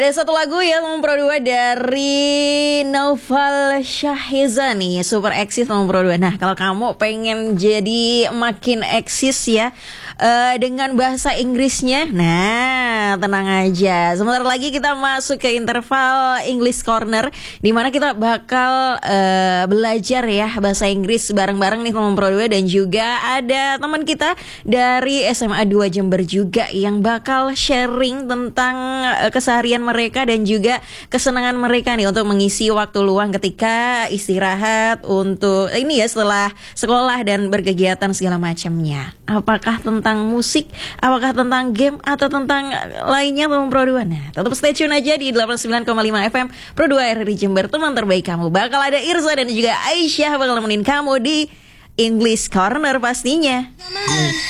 Ada satu lagu ya nomor 2 dari Naufal Syahrizani, super eksis nomor 2. Nah, kalau kamu pengen jadi makin eksis ya dengan bahasa Inggrisnya, nah tenang aja. Sebentar lagi kita masuk ke interval English Corner, di mana kita bakal belajar ya bahasa Inggris bareng-bareng nih nomor 2, dan juga ada teman kita dari SMA 2 Jember juga yang bakal sharing tentang keseharian mereka dan juga kesenangan mereka nih untuk mengisi waktu luang ketika istirahat untuk ini ya setelah sekolah dan berkegiatan segala macamnya. Apakah tentang musik, apakah tentang game atau tentang lainnya Pro 2? Nah, tetap stay tune aja di 89,5 FM Pro 2 RRI Jember, teman terbaik kamu. Bakal ada Irza dan juga Aisyah bakal nemenin kamu di English Corner pastinya.